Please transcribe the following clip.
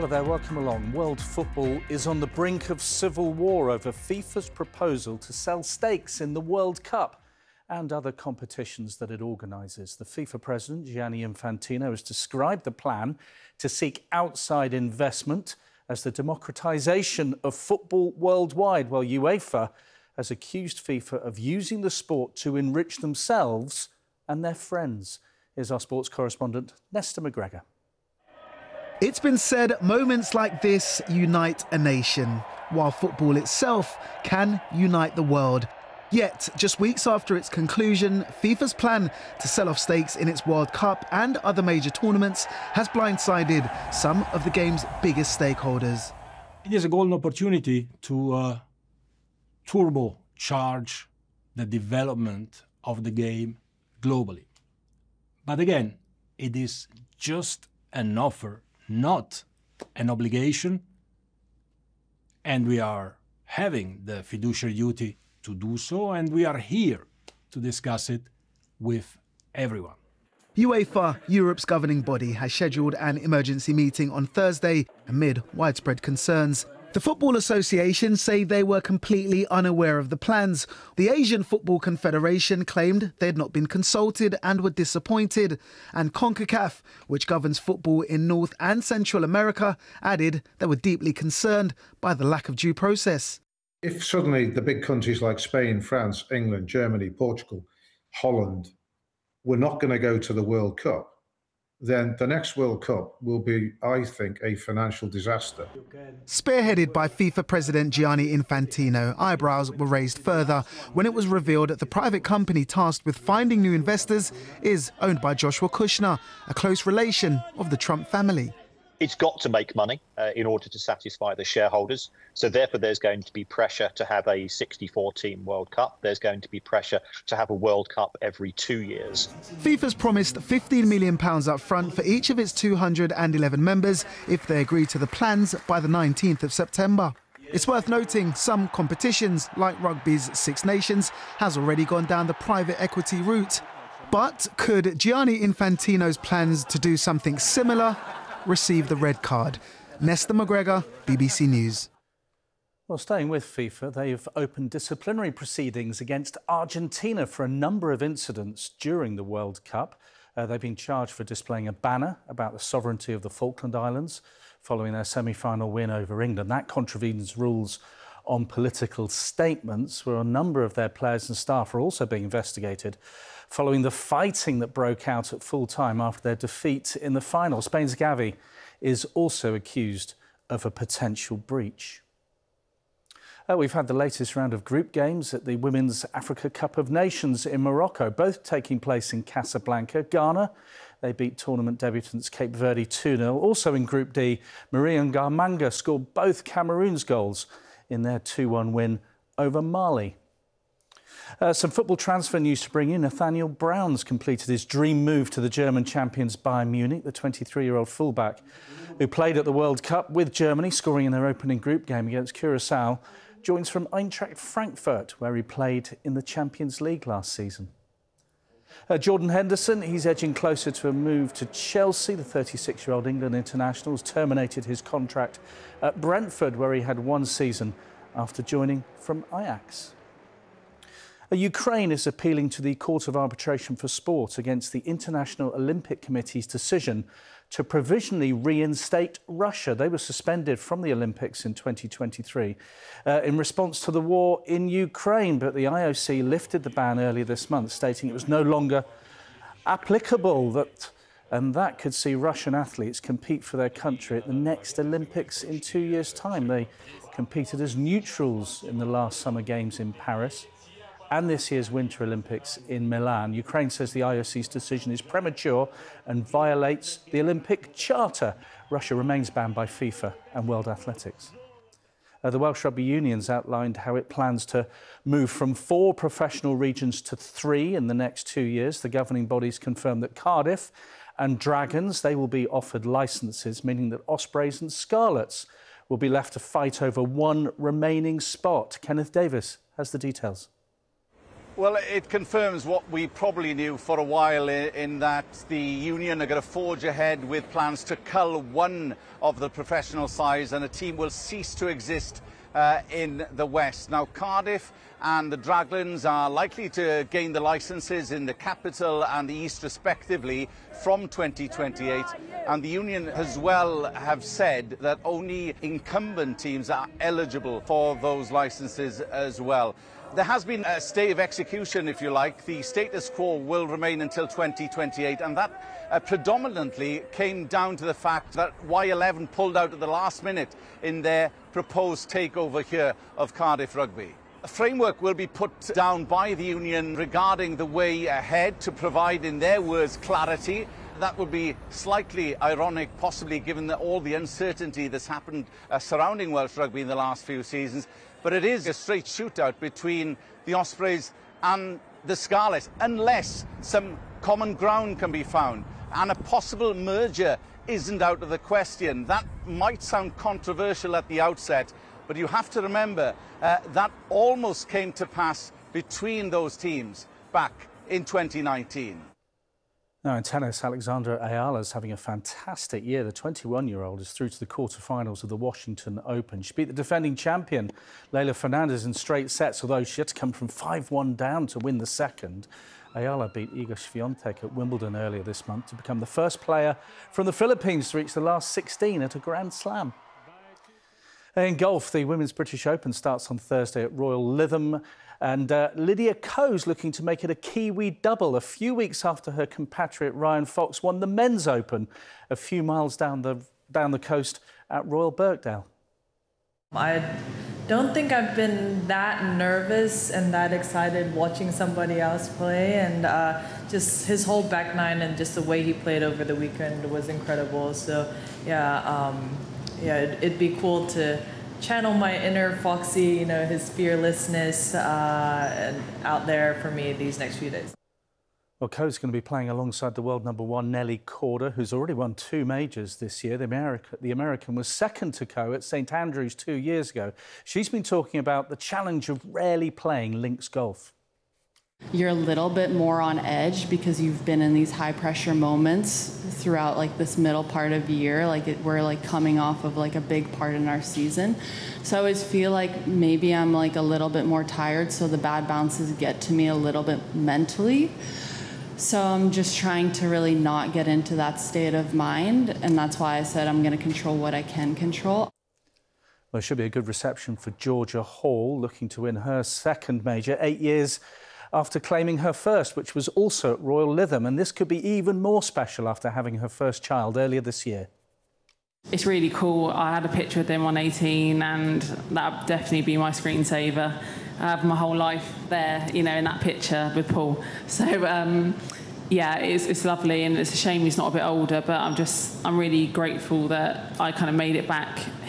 Hello there, welcome along. World football is on the brink of civil war over FIFA's proposal to sell stakes in the World Cup and other competitions that it organises. The FIFA president, Gianni Infantino, has described the plan to seek outside investment as the democratisation of football worldwide, while UEFA has accused FIFA of using the sport to enrich themselves and their friends. Here's our sports correspondent, Nesta McGregor. It's been said moments like this unite a nation, while football itself can unite the world. Yet, just weeks after its conclusion, FIFA's plan to sell off stakes in its World Cup and other major tournaments has blindsided some of the game's biggest stakeholders. It is a golden opportunity to turbocharge the development of the game globally. But again, it is just an offer, not an obligation, and we are having the fiduciary duty to do so, and we are here to discuss it with everyone. UEFA, Europe's governing body, has scheduled an emergency meeting on Thursday amid widespread concerns. The Football Association say they were completely unaware of the plans. The Asian Football Confederation claimed they had not been consulted and were disappointed. And CONCACAF, which governs football in North and Central America, added they were deeply concerned by the lack of due process. If suddenly the big countries like Spain, France, England, Germany, Portugal, Holland were not going to go to the World Cup, then the next World Cup will be, I think, a financial disaster. Spearheaded by FIFA President Gianni Infantino, eyebrows were raised further when it was revealed that the private company tasked with finding new investors is owned by Joshua Kushner, a close relation of the Trump family. It's got to make money in order to satisfy the shareholders. So therefore, there's going to be pressure to have a 64-team World Cup. There's going to be pressure to have a World Cup every 2 years. FIFA's promised £15 million up front for each of its 211 members if they agree to the plans by the 19th of September. It's worth noting some competitions, like rugby's Six Nations, has already gone down the private equity route. But could Gianni Infantino's plans to do something similar receive the red card? Nesta McGregor, BBC News. Well, staying with FIFA, they've opened disciplinary proceedings against Argentina for a number of incidents during the World Cup. They've been charged for displaying a banner about the sovereignty of the Falkland Islands following their semi-final win over England. That contravenes rules on political statements, where a number of their players and staff are also being investigated following the fighting that broke out at full time after their defeat in the final. Spain's Gavi is also accused of a potential breach. We've had the latest round of group games at the Women's Africa Cup of Nations in Morocco, both taking place in Casablanca. Ghana, they beat tournament debutants Cape Verde 2-0. Also in Group D, Maria Ngamanga scored both Cameroon's goals in their 2-1 win over Mali. Some football transfer news to bring in. Nathaniel Brown's completed his dream move to the German champions Bayern Munich. The 23-year-old fullback, who played at the World Cup with Germany, scoring in their opening group game against Curaçao, joins from Eintracht Frankfurt, where he played in the Champions League last season. Jordan Henderson, he's edging closer to a move to Chelsea. The 36-year-old England international has terminated his contract at Brentford, where he had one season after joining from Ajax. Ukraine is appealing to the Court of Arbitration for Sport against the International Olympic Committee's decision to provisionally reinstate Russia. They were suspended from the Olympics in 2023 in response to the war in Ukraine, but the IOC lifted the ban earlier this month, stating it was no longer applicable, and that could see Russian athletes compete for their country at the next Olympics in 2 years' time. They competed as neutrals in the last Summer Games in Paris and this year's Winter Olympics in Milan. Ukraine says the IOC's decision is premature and violates the Olympic Charter. Russia remains banned by FIFA and World Athletics. The Welsh Rugby Union's outlined how it plans to move from 4 professional regions to 3 in the next 2 years. The governing bodies confirmed that Cardiff and Dragons, they will be offered licences, meaning that Ospreys and Scarlets will be left to fight over one remaining spot. Kenneth Davis has the details. Well, it confirms what we probably knew for a while, in that the Union are going to forge ahead with plans to cull one of the professional sides, and a team will cease to exist in the West. Now, Cardiff and the Draglins are likely to gain the licences in the capital and the East respectively from 2028, and the Union as well have said that only incumbent teams are eligible for those licences as well. There has been a stay of execution, if you like. The status quo will remain until 2028, and that predominantly came down to the fact that Y11 pulled out at the last minute in their proposed takeover here of Cardiff Rugby. A framework will be put down by the Union regarding the way ahead to provide, in their words, clarity. That would be slightly ironic, possibly, given all the uncertainty that's happened surrounding Welsh rugby in the last few seasons. But it is a straight shootout between the Ospreys and the Scarlets, unless some common ground can be found. And a possible merger isn't out of the question. That might sound controversial at the outset, but you have to remember that almost came to pass between those teams back in 2019. Now, in tennis, Alexandra Ayala is having a fantastic year. The 21-year-old is through to the quarterfinals of the Washington Open. She beat the defending champion, Leylah Fernandez, in straight sets, although she had to come from 5-1 down to win the second. Ayala beat Iga Swiatek at Wimbledon earlier this month to become the first player from the Philippines to reach the last 16 at a Grand Slam. In golf, the Women's British Open starts on Thursday at Royal Lytham, and Lydia Ko's looking to make it a Kiwi double a few weeks after her compatriot Ryan Fox won the Men's Open a few miles down the coast at Royal Birkdale. I don't think I've been that nervous and that excited watching somebody else play, and just his whole back nine and just the way he played over the weekend was incredible. So yeah, it'd be cool to channel my inner Foxy, you know, his fearlessness and out there for me these next few days. Well, Ko's going to be playing alongside the world number one Nelly Korda, who's already won 2 majors this year. The American was second to Ko at St Andrews 2 years ago. She's been talking about the challenge of rarely playing links golf. You're a little bit more on edge because you've been in these high pressure moments throughout like this middle part of the year. We're like coming off of like a big part in our season. So I always feel like maybe I'm like a little bit more tired, so the bad bounces get to me a little bit mentally. So I'm just trying to really not get into that state of mind, and that's why I said I'm going to control what I can control. Well, it should be a good reception for Georgia Hall, looking to win her second major 8 years after claiming her first, which was also at Royal Lytham. And this could be even more special after having her first child earlier this year. It's really cool. I had a picture with him on 18, and that would definitely be my screensaver. I have my whole life there, you know, in that picture with Paul. So, yeah, it's lovely, and it's a shame he's not a bit older, but I'm really grateful that I kind of made it back